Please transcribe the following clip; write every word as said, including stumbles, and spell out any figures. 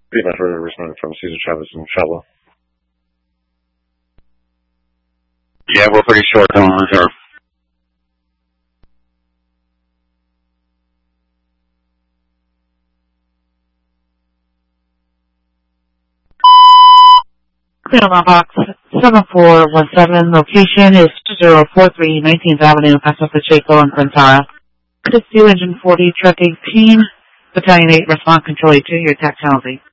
Pretty much ready to respond from Cesar Chavez and Shotwell. Yeah, we're pretty short on reserve. Panama Box seven four one seven, location is two zero four three nineteenth Avenue, Paso Pacheco, and Quintara. This is Engine forty, Truck eighteen, Battalion eight, Response Control eight two, your attack penalty.